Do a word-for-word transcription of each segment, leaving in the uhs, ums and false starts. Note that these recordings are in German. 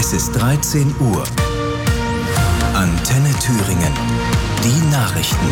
Es ist dreizehn Uhr. Antenne Thüringen. Die Nachrichten.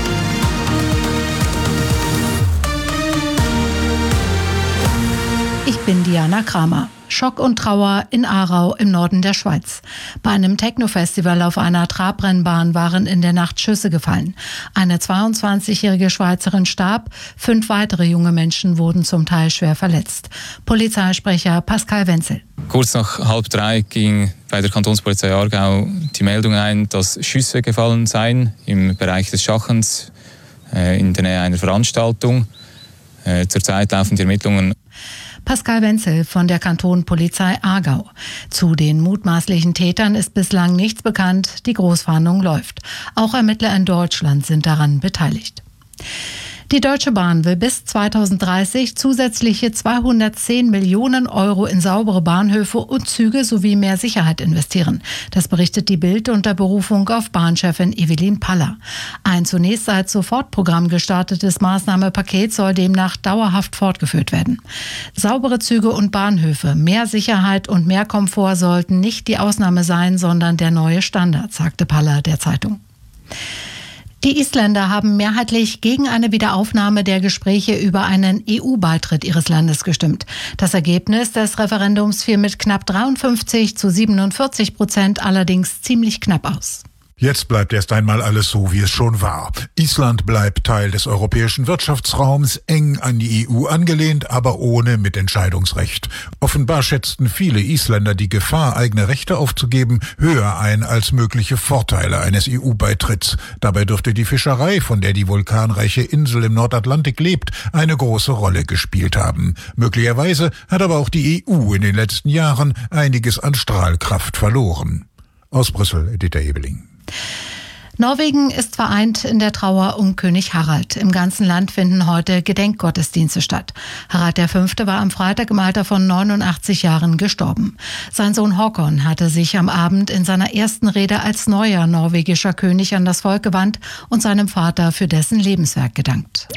Ich bin Diana Kramer. Schock und Trauer in Aarau im Norden der Schweiz. Bei einem Techno-Festival auf einer Trabrennbahn waren in der Nacht Schüsse gefallen. Eine zweiundzwanzigjährige Schweizerin starb, fünf weitere junge Menschen wurden zum Teil schwer verletzt. Polizeisprecher Pascal Wenzel. Kurz nach halb drei ging bei der Kantonspolizei Aargau die Meldung ein, dass Schüsse gefallen seien im Bereich des Schachens äh, in der Nähe einer Veranstaltung. Äh, zurzeit laufen die Ermittlungen. Pascal Wenzel von der Kantonspolizei Aargau. Zu den mutmaßlichen Tätern ist bislang nichts bekannt. Die Großfahndung läuft. Auch Ermittler in Deutschland sind daran beteiligt. Die Deutsche Bahn will bis zweitausenddreißig zusätzliche zweihundertzehn Millionen Euro in saubere Bahnhöfe und Züge sowie mehr Sicherheit investieren. Das berichtet die Bild unter Berufung auf Bahnchefin Evelyn Paller. Ein zunächst als Sofortprogramm gestartetes Maßnahmenpaket soll demnach dauerhaft fortgeführt werden. Saubere Züge und Bahnhöfe, mehr Sicherheit und mehr Komfort sollten nicht die Ausnahme sein, sondern der neue Standard, sagte Paller der Zeitung. Die Isländer haben mehrheitlich gegen eine Wiederaufnahme der Gespräche über einen E U-Beitritt ihres Landes gestimmt. Das Ergebnis des Referendums fiel mit knapp dreiundfünfzig zu siebenundvierzig Prozent allerdings ziemlich knapp aus. Jetzt bleibt erst einmal alles so, wie es schon war. Island bleibt Teil des europäischen Wirtschaftsraums, eng an die E U angelehnt, aber ohne Mitentscheidungsrecht. Offenbar schätzten viele Isländer die Gefahr, eigene Rechte aufzugeben, höher ein als mögliche Vorteile eines E U-Beitritts. Dabei dürfte die Fischerei, von der die vulkanreiche Insel im Nordatlantik lebt, eine große Rolle gespielt haben. Möglicherweise hat aber auch die E U in den letzten Jahren einiges an Strahlkraft verloren. Aus Brüssel, Editha Ebeling. Norwegen ist vereint in der Trauer um König Harald. Im ganzen Land finden heute Gedenkgottesdienste statt. Harald der Fünfte war am Freitag im Alter von neunundachtzig Jahren gestorben. Sein Sohn Håkon hatte sich am Abend in seiner ersten Rede als neuer norwegischer König an das Volk gewandt und seinem Vater für dessen Lebenswerk gedankt.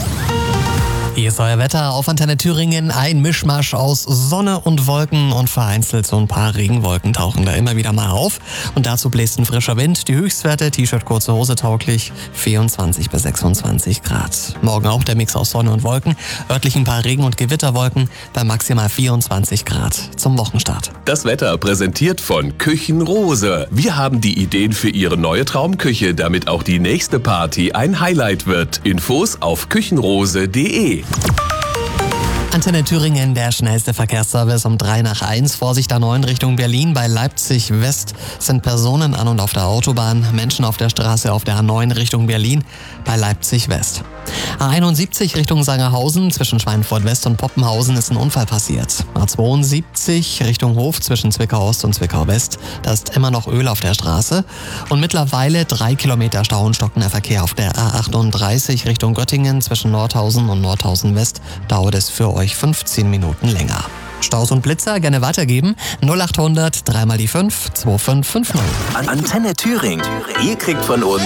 Hier ist euer Wetter auf Antenne Thüringen. Ein Mischmasch aus Sonne und Wolken und vereinzelt so ein paar Regenwolken tauchen da immer wieder mal auf. Und dazu bläst ein frischer Wind. Die Höchstwerte, T-Shirt, kurze Hose tauglich, vierundzwanzig bis sechsundzwanzig Grad. Morgen auch der Mix aus Sonne und Wolken. Örtlich ein paar Regen- und Gewitterwolken bei maximal vierundzwanzig Grad zum Wochenstart. Das Wetter präsentiert von Küchenrose. Wir haben die Ideen für Ihre neue Traumküche, damit auch die nächste Party ein Highlight wird. Infos auf küchenrose punkt de. Antenne Thüringen, der schnellste Verkehrsservice um drei nach eins. Vorsicht A neun Richtung Berlin. Bei Leipzig West sind Personen an und auf der Autobahn. Menschen auf der Straße auf der A neun Richtung Berlin. Bei Leipzig West. A einundsiebzig Richtung Sangerhausen. Zwischen Schweinfurt West und Poppenhausen ist ein Unfall passiert. A zweiundsiebzig Richtung Hof zwischen Zwickau Ost und Zwickau West. Da ist immer noch Öl auf der Straße. Und mittlerweile drei Kilometer Stau und stockender Verkehr auf der A achtunddreißig Richtung Göttingen. Zwischen Nordhausen und Nordhausen West dauert es für euch fünfzehn Minuten länger. Staus und Blitzer gerne weitergeben. null achthundert, drei mal die fünf, zwei fünf fünf null. An Antenne Thüringen. Ihr kriegt von uns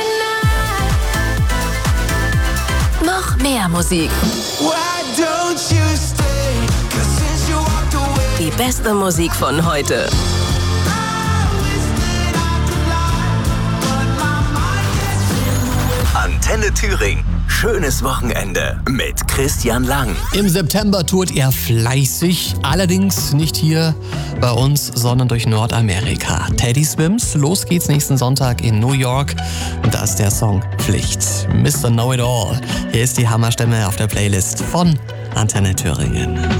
noch mehr Musik. Die beste Musik von heute. Antenne Thüringen. Schönes Wochenende mit Christian Lang. Im September tourt er fleißig, allerdings nicht hier bei uns, sondern durch Nordamerika. Teddy Swims, los geht's nächsten Sonntag in New York und da ist der Song Pflicht. Mister Know It All. Hier ist die Hammerstimme auf der Playlist von Antenne Thüringen.